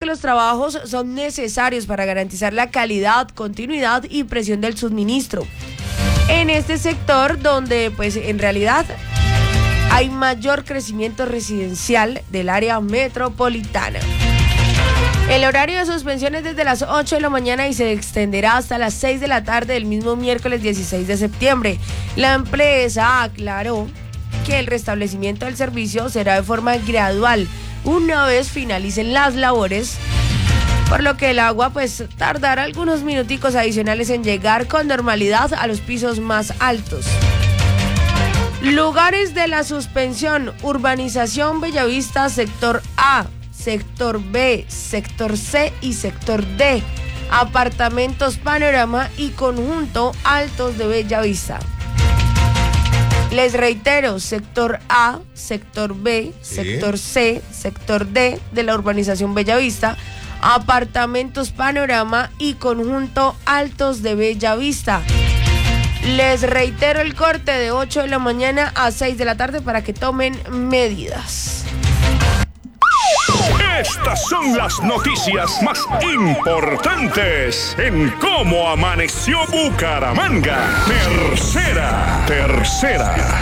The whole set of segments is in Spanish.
los trabajos son necesarios para garantizar la calidad, continuidad y presión del suministro. En este sector donde pues en realidad hay mayor crecimiento residencial del área metropolitana. El horario de suspensión es desde las 8 de la mañana y se extenderá hasta las 6 de la tarde del mismo miércoles 16 de septiembre. La empresa aclaró que el restablecimiento del servicio será de forma gradual una vez finalicen las labores, por lo que el agua pues tardará algunos minuticos adicionales en llegar con normalidad a los pisos más altos. Lugares de la suspensión: urbanización Bellavista, sector A, sector B, sector C y sector D, apartamentos Panorama y conjunto Altos de Bellavista. Les reitero, sector A, sector B, sector C, sector D de la urbanización Bellavista, apartamentos Panorama y conjunto Altos de Bellavista. Les reitero el corte de 8 de la mañana a 6 de la tarde para que tomen medidas. Estas son las noticias más importantes en Cómo Amaneció Bucaramanga. Tercera.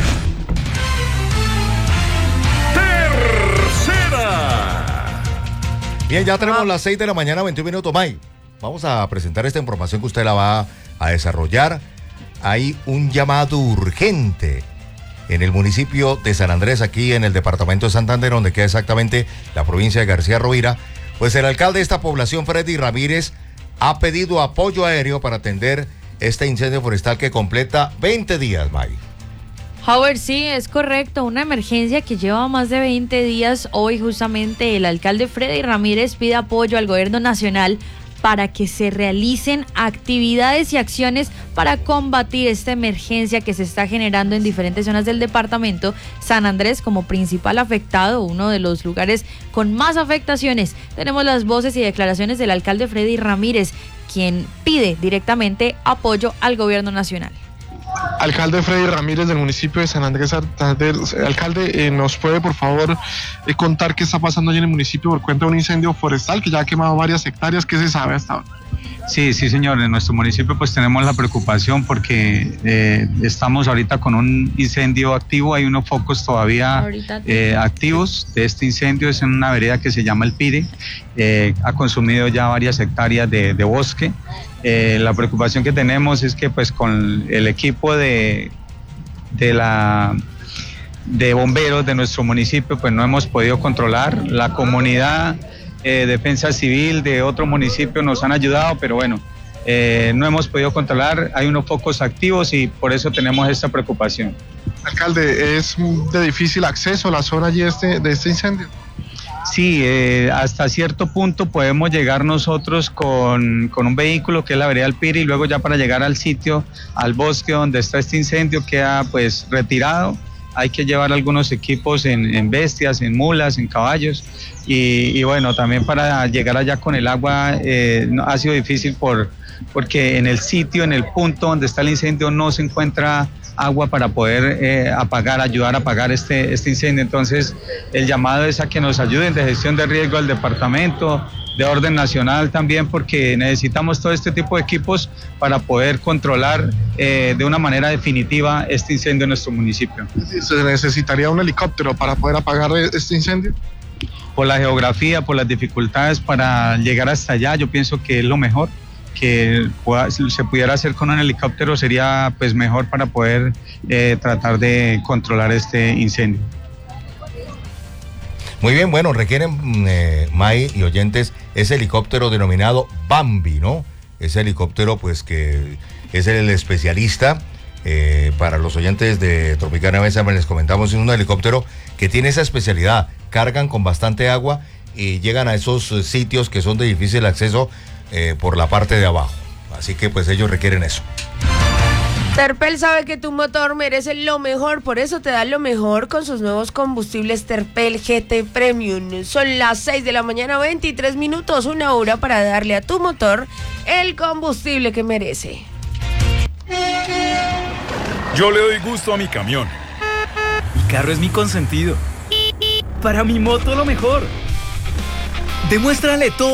Bien, ya tenemos las 6 de la mañana, 21 minutos, May. Vamos a presentar esta información que usted la va a desarrollar. Hay un llamado urgente en el municipio de San Andrés, aquí en el departamento de Santander, donde queda exactamente la provincia de García Rovira. Pues el alcalde de esta población, Freddy Ramírez, ha pedido apoyo aéreo para atender este incendio forestal que completa 20 días, May. Howard, sí, es correcto, una emergencia que lleva más de 20 días. Hoy justamente el alcalde Freddy Ramírez pide apoyo al gobierno nacional para que se realicen actividades y acciones para combatir esta emergencia que se está generando en diferentes zonas del departamento. San Andrés como principal afectado, uno de los lugares con más afectaciones. Tenemos las voces y declaraciones del alcalde Freddy Ramírez, quien pide directamente apoyo al gobierno nacional. Alcalde Freddy Ramírez del municipio de San Andrés Santander. Alcalde, ¿nos puede por favor contar qué está pasando allí en el municipio por cuenta de un incendio forestal que ya ha quemado varias hectáreas? ¿Qué se sabe hasta ahora? Sí, señor, en nuestro municipio pues tenemos la preocupación porque estamos ahorita con un incendio activo. Hay unos focos todavía activos de este incendio. Es en una vereda que se llama El Pire. Ha consumido ya varias hectáreas de bosque. La preocupación que tenemos es que pues con el equipo de bomberos de nuestro municipio pues no hemos podido controlar. La comunidad, defensa civil de otro municipio nos han ayudado, pero bueno, no hemos podido controlar. Hay unos focos activos y por eso tenemos esta preocupación. Alcalde, ¿es de difícil acceso a la zona allí de este incendio? Sí, hasta cierto punto podemos llegar nosotros con un vehículo que es la vereda del Piri, y luego ya para llegar al sitio, al bosque donde está este incendio, queda pues retirado. Hay que llevar algunos equipos en bestias, en mulas, en caballos y bueno, también para llegar allá con el agua ha sido difícil porque en el sitio, en el punto donde está el incendio no se encuentra agua para poder ayudar a apagar este incendio. Entonces el llamado es a que nos ayuden de gestión de riesgo al departamento, de orden nacional también, porque necesitamos todo este tipo de equipos para poder controlar de una manera definitiva este incendio en nuestro municipio. ¿Se necesitaría un helicóptero para poder apagar este incendio? Por la geografía, por las dificultades para llegar hasta allá, yo pienso que es lo mejor. Que se pudiera hacer con un helicóptero sería pues mejor para poder tratar de controlar este incendio. Muy bien, bueno, requieren, May y oyentes, ese helicóptero denominado Bambi, ¿no? Ese helicóptero pues que es el especialista. Para los oyentes de Tropicana Mesa les comentamos, es un helicóptero que tiene esa especialidad. Cargan con bastante agua y llegan a esos sitios que son de difícil acceso por la parte de abajo. Así que pues ellos requieren eso. Terpel sabe que tu motor merece lo mejor, por eso te da lo mejor con sus nuevos combustibles Terpel GT Premium. Son las 6 de la mañana, 23 minutos, una hora para darle a tu motor el combustible que merece. Yo le doy gusto a mi camión. Mi carro es mi consentido. Para mi moto lo mejor. Demuéstrale todo.